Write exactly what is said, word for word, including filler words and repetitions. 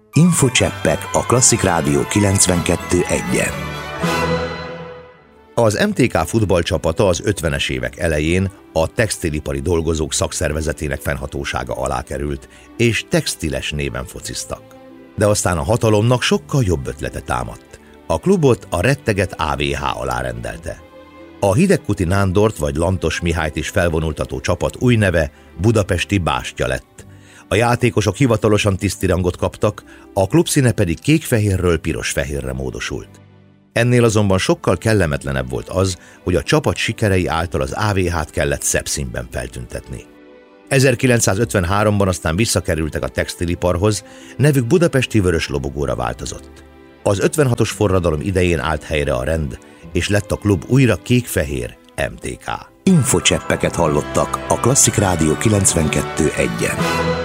Infocseppek a Klasszik Rádió kilencvenkettő egyen. Az em té ká futballcsapata az ötvenes évek elején a textilipari dolgozók szakszervezetének fennhatósága alá került, és textiles néven fociztak. De aztán a hatalomnak sokkal jobb ötlete támadt. A klubot a retteget á vé há alá rendelte. A Hidegkuti Nándort vagy Lantos Mihályt is felvonultató csapat új neve Budapesti Bástya lett. A játékosok hivatalosan tisztirangot kaptak, a klubszíne pedig kék-fehérről piros-fehérre módosult. Ennél azonban sokkal kellemetlenebb volt az, hogy a csapat sikerei által az á vé hát kellett szebb színben feltüntetni. ezerkilencszázötvenháromban aztán visszakerültek a textiliparhoz, nevük budapesti vörös lobogóra változott. Az ötvenhatos forradalom idején állt helyre a rend, és lett a klub újra kék-fehér em té ká. Infocseppeket hallottak a Klasszik Rádió kilencvenkettő egyen.